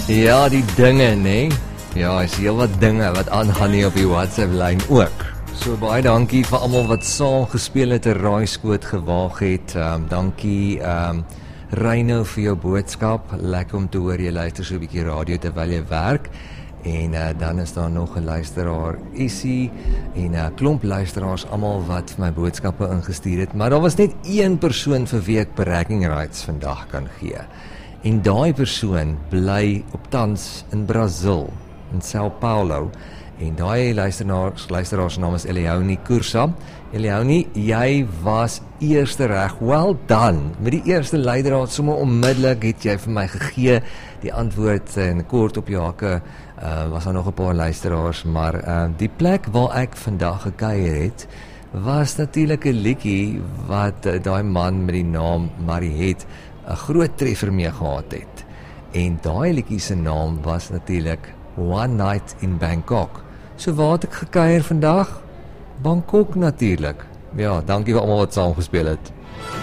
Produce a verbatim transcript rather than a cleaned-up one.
Ja, die dinge, nee. Ja, is heel wat dinge wat aangaan hier op die WhatsApp-lyn ook. So baie dankie vir almal wat saam gespeel het, 'n raaiskoot gewaag het. Um, dankie um, Reino vir jou boodskap. Lekker om te hoor jy luister so 'n bietjie radio terwyl jy werk. En uh, dan is daar nog 'n luisteraar, Issie, en 'n uh, klomp luisteraars almal wat vir my boodskappe ingestuur het, maar daar was net een persoon vir wie ek bragging rights vandag kan gee. En daai persoon bly op tans in Brazil, in Sao Paulo. En daai luisteraars, luisteraars naam is Elioni Kursa. Elioni, jy was eerste reg. Well done. Met die eerste leidraad sommer onmiddellik het jy vir my gegee die antwoord en kort op jou hakke. Uh, was daar nog 'n paar luisteraars, maar uh, die plek waar ek vandag gekuier het, was natuurlik 'n liedjie wat uh, daai man met die naam Mariet 'n groot treffer mee gehad het. En daai liedjie se naam was natuurlik One Night in Bangkok. So waar het ek gekuier vandag? Bangkok natuurlik. Ja, dankie vir almal wat saam gespeel het.